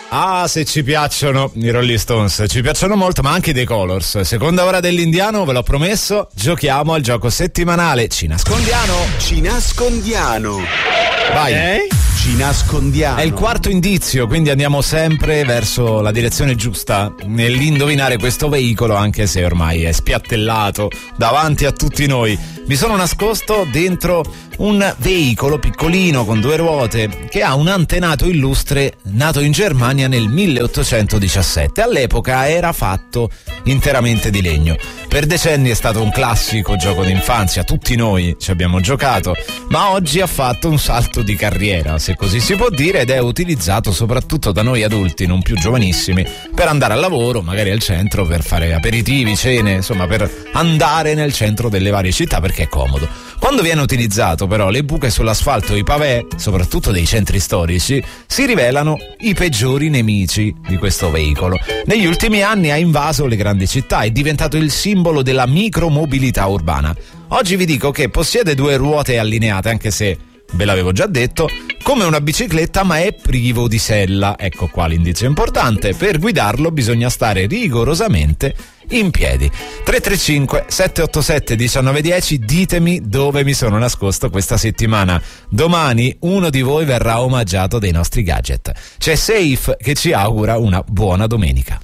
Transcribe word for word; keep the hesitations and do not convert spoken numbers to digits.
Ah, se ci piacciono i Rolling Stones, ci piacciono molto, ma anche i The Colors. Seconda ora dell'Indiano, ve l'ho promesso, giochiamo al gioco settimanale Ci nascondiano. Ci nascondiano. Vai. Eh? Ci nascondiamo. È il quarto indizio, quindi andiamo sempre verso la direzione giusta nell'indovinare questo veicolo, anche se ormai è spiattellato davanti a tutti noi. Mi sono nascosto dentro un veicolo piccolino con due ruote che ha un antenato illustre nato in Germania nel milleottocentodiciassette. All'epoca era fatto interamente di legno. Per decenni è stato un classico gioco d'infanzia, tutti noi ci abbiamo giocato, ma oggi ha fatto un salto di carriera, se così si può dire, ed è utilizzato soprattutto da noi adulti non più giovanissimi per andare al lavoro, magari al centro, per fare aperitivi, cene, insomma per andare nel centro delle varie città perché è comodo. Quando viene utilizzato però le buche sull'asfalto, i pavè, soprattutto dei centri storici, si rivelano i peggiori nemici di questo veicolo. Negli ultimi anni ha invaso le grandi città, è diventato il simbolo della micromobilità urbana. Oggi vi dico che possiede due ruote allineate, anche se ve l'avevo già detto, come una bicicletta, ma è privo di sella. Ecco qua l'indizio importante: per guidarlo bisogna stare rigorosamente in piedi. Tre tre cinque sette otto sette uno nove uno zero, ditemi dove mi sono nascosto questa settimana. Domani uno di voi verrà omaggiato dei nostri gadget. C'è Safe che ci augura una buona domenica.